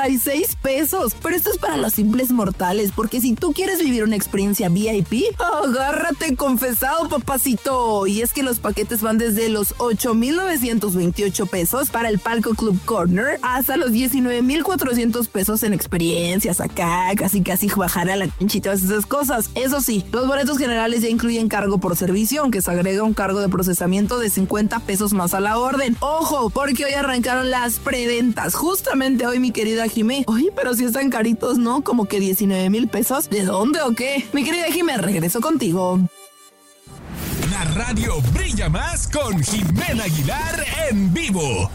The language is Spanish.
pesos. Pero esto es para los simples mortales, porque si tú quieres vivir una experiencia VIP, agárrate confesado, papacito. Y es que los paquetes van desde los 8,928 pesos para el palco Club Corner hasta los 19,400 pesos en experiencias acá, casi bajar a la cancha y todas esas cosas. Eso sí, los boletos generales ya incluyen cargo por servicio, aunque se agrega un cargo de procesamiento de 50 pesos más a la orden. Ojo, porque hoy arrancaron las preventas. Justamente hoy, mi querida Jimé. Oye, pero si están caritos, ¿no? Como que 19,000 pesos. ¿De dónde o qué? Mi querida Jimé, regreso contigo. La radio brilla más con Jimena Aguilar en vivo.